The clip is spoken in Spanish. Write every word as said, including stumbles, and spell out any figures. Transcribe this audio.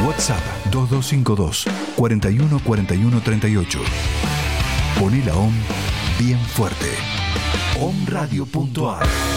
WhatsApp dos dos cinco dos, cuarenta y uno, cuarenta y uno, treinta y ocho. Poné la O M bien fuerte. om radio punto a r